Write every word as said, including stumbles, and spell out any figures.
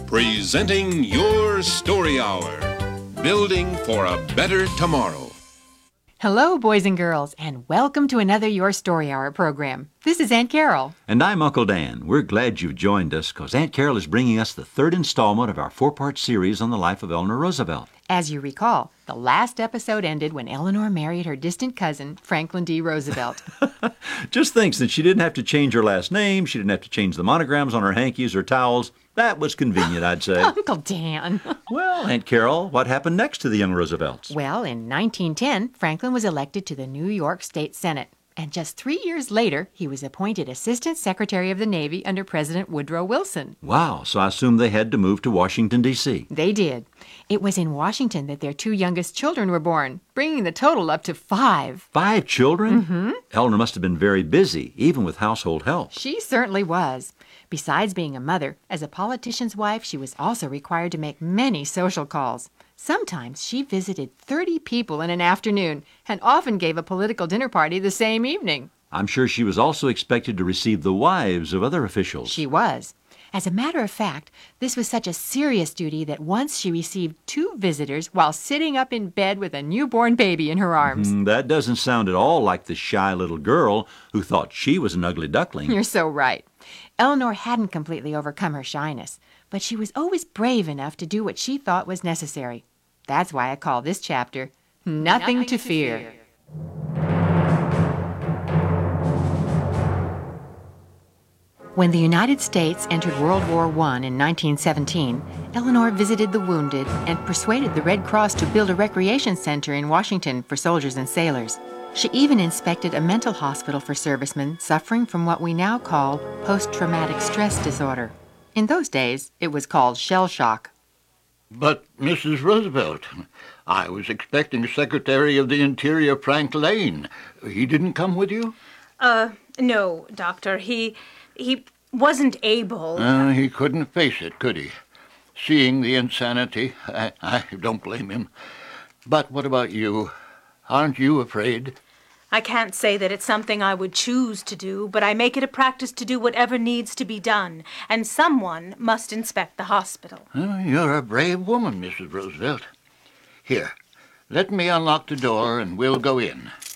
Presenting your story hour. Building for a better tomorrow. Hello, boys and girls, and welcome to another Your Story Hour program. This is Aunt Carol. And I'm Uncle Dan. We're glad you've joined us because Aunt Carol is bringing us the third installment of our four-part series on the life of Eleanor Roosevelt. As you recall, the last episode ended when Eleanor married her distant cousin, Franklin D. Roosevelt. Just think, since she didn't have to change her last name, she didn't have to change the monograms on her hankies or towels. That was convenient, I'd say. Uncle Dan. Well, Aunt Carol, what happened next to the young Roosevelts? Well, in nineteen ten, Franklin was elected to the New York State Senate. And just three years later, he was appointed Assistant Secretary of the Navy under President Woodrow Wilson. Wow, so I assume they had to move to Washington, D C They did. It was in Washington that their two youngest children were born, bringing the total up to five. Five children? Mm-hmm. Eleanor must have been very busy, even with household help. She certainly was. Besides being a mother, as a politician's wife, she was also required to make many social calls. Sometimes she visited thirty people in an afternoon and often gave a political dinner party the same evening. I'm sure she was also expected to receive the wives of other officials. She was. As a matter of fact, this was such a serious duty that once she received two visitors while sitting up in bed with a newborn baby in her arms. Mm, that doesn't sound at all like the shy little girl who thought she was an ugly duckling. You're so right. Eleanor hadn't completely overcome her shyness, but she was always brave enough to do what she thought was necessary. That's why I call this chapter, Nothing, Nothing to, to Fear. fear. When the United States entered World War One in nineteen seventeen, Eleanor visited the wounded and persuaded the Red Cross to build a recreation center in Washington for soldiers and sailors. She even inspected a mental hospital for servicemen suffering from what we now call post-traumatic stress disorder. In those days, it was called shell shock. But, Missus Roosevelt, I was expecting Secretary of the Interior Frank Lane. He didn't come with you? Uh, no, Doctor. He, he wasn't able. Uh, he couldn't face it, could he? Seeing the insanity, I, I don't blame him. But what about you? Aren't you afraid? I can't say that it's something I would choose to do, but I make it a practice to do whatever needs to be done, and someone must inspect the hospital. Oh, you're a brave woman, Missus Roosevelt. Here, let me unlock the door and we'll go in.